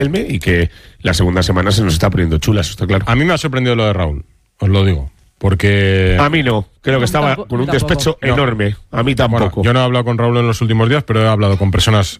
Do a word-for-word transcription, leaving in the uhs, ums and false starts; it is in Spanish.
y que la segunda semana se nos está poniendo chula, eso está claro. A mí me ha sorprendido lo de Raúl, os lo digo. Porque... A mí no, creo que estaba tampoco, con un tampoco. despecho No. enorme. A mí tampoco. Bueno, yo no he hablado con Raúl en los últimos días, pero he hablado con personas